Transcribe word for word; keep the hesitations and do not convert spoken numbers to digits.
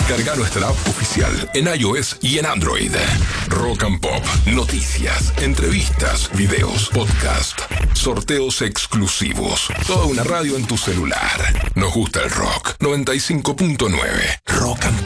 Descarga nuestra app oficial en iOS y en Android. Rock and Pop, noticias, entrevistas, videos, podcast, sorteos exclusivos. Toda una radio en tu celular. Nos gusta el rock. noventa y cinco punto nueve. Rock and